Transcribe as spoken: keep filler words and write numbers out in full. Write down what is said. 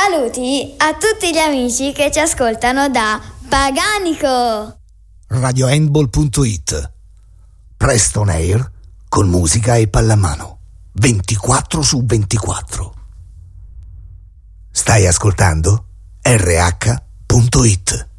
Saluti a tutti gli amici che ci ascoltano da Paganico. radio handball punto it. Presto on air con musica e pallamano ventiquattro su ventiquattro. Stai ascoltando R H punto it.